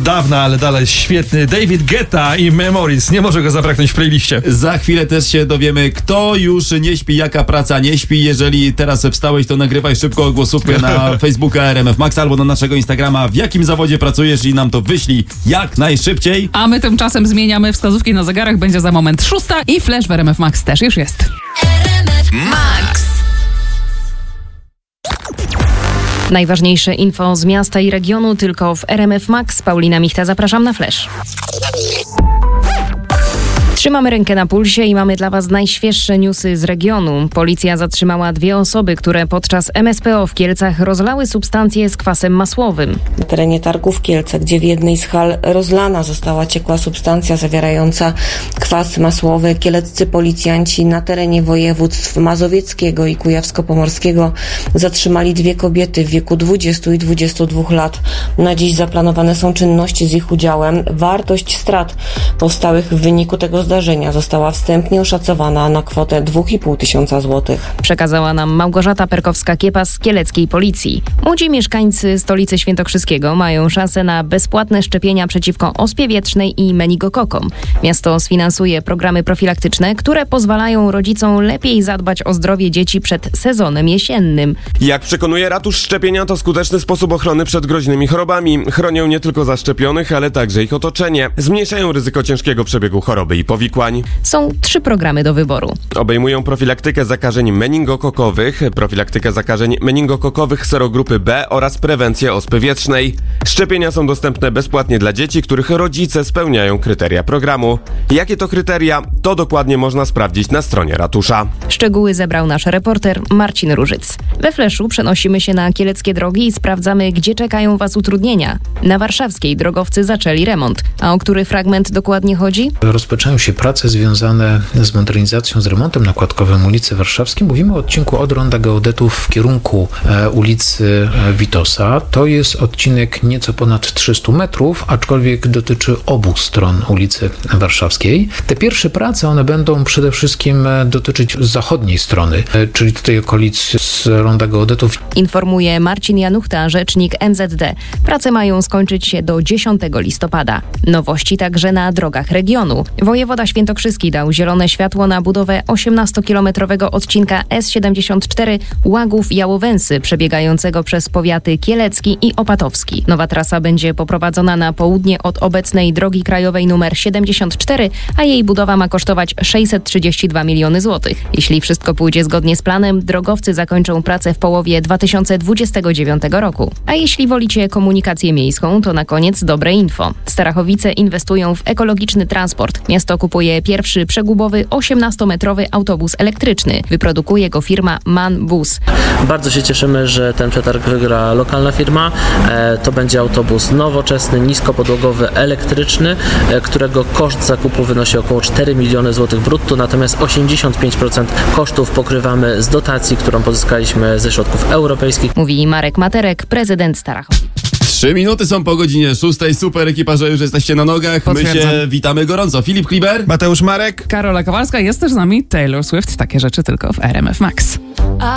dawna, ale dalej świetny David Guetta i Memories. Nie może go zabraknąć w playliście. Za chwilę też się dowiemy, kto już nie śpi, jaka praca nie śpi. Jeżeli teraz wstałeś, to nagrywaj szybko głosówkę na Facebooka RMF Max albo na naszego Instagrama, w jakim zawodzie pracujesz i nam to wyślij jak najszybciej. A my tymczasem zmieniamy wskazówki na zegarach. Będzie za moment 6 i Flash w RMF Max też już jest. RMF Max. Najważniejsze info z miasta i regionu tylko w RMF Max. Paulina Michta, zapraszam na Flash. Trzymamy rękę na pulsie i mamy dla Was najświeższe newsy z regionu. Policja zatrzymała 2 osoby, które podczas MSPO w Kielcach rozlały substancje z kwasem masłowym. Na terenie targów Kielce, gdzie w jednej z hal rozlana została ciekła substancja zawierająca kwas masłowy, kieleccy policjanci na terenie województw mazowieckiego i kujawsko-pomorskiego zatrzymali 2 kobiety w wieku 20 i 22 lat. Na dziś zaplanowane są czynności z ich udziałem. Wartość strat powstałych w wyniku tego zdarzenia została wstępnie oszacowana na kwotę 2500 zł. Przekazała nam Małgorzata Perkowska-Kiepa z kieleckiej policji. Młodzi mieszkańcy stolicy świętokrzyskiego mają szansę na bezpłatne szczepienia przeciwko ospie wietrznej i meningokokom. Miasto sfinansuje programy profilaktyczne, które pozwalają rodzicom lepiej zadbać o zdrowie dzieci przed sezonem jesiennym. Jak przekonuje ratusz, szczepienia to skuteczny sposób ochrony przed groźnymi chorobami. Chronią nie tylko zaszczepionych, ale także ich otoczenie. Zmniejszają ryzyko ciężkiego przebiegu choroby i powikłań. Są 3 programy do wyboru. Obejmują profilaktykę zakażeń meningokokowych, profilaktykę zakażeń meningokokowych serogrupy B oraz prewencję ospy wietrznej. Szczepienia są dostępne bezpłatnie dla dzieci, których rodzice spełniają kryteria programu. Jakie to kryteria? To dokładnie można sprawdzić na stronie ratusza. Szczegóły zebrał nasz reporter Marcin Różyc. We Fleszu przenosimy się na kieleckie drogi i sprawdzamy, gdzie czekają Was utrudnienia. Na warszawskiej drogowcy zaczęli remont. A o który fragment dokładnie chodzi? Rozpoczynają się prace związane z modernizacją, z remontem nakładkowym ulicy Warszawskiej. Mówimy o odcinku od Ronda Geodetów w kierunku ulicy Witosa. To jest odcinek nieco ponad 300 metrów, aczkolwiek dotyczy obu stron ulicy Warszawskiej. Te pierwsze prace, one będą przede wszystkim dotyczyć zachodniej strony, czyli tutaj okolic z Ronda Geodetów. Informuje Marcin Januchta, rzecznik MZD. Prace mają skończyć się do 10 listopada. Nowości także na drogach regionu. Wojewoda świętokrzyski dał zielone światło na budowę 18-kilometrowego odcinka S74 Łagów-Jałowęsy, przebiegającego przez powiaty kielecki i opatowski. Nowa trasa będzie poprowadzona na południe od obecnej drogi krajowej nr 74, a jej budowa ma kosztować 632 miliony złotych. Jeśli wszystko pójdzie zgodnie z planem, drogowcy zakończą pracę w połowie 2029 roku. A jeśli wolicie komunikację miejską, to na koniec dobre info. Starachowice inwestują w ekologiczny transport. Miasto kupuje pierwszy przegubowy 18-metrowy autobus elektryczny. Wyprodukuje go firma MAN Bus. Bardzo się cieszymy, że ten przetarg wygra lokalna firma. To będzie autobus nowoczesny, niskopodłogowy, elektryczny, którego koszt zakupu wynosi około 4 miliony złotych brutto, natomiast 85% kosztów pokrywamy z dotacji, którą pozyskaliśmy ze środków europejskich. Mówi Marek Materek, prezydent Starachowic. 3 minuty są po godzinie 6. Super ekipa, że już jesteście na nogach. Potwierdzam. My się witamy gorąco. Filip Kliber, Mateusz Marek. Karola Kowalska, jest też z nami Taylor Swift. Takie rzeczy tylko w RMF Max.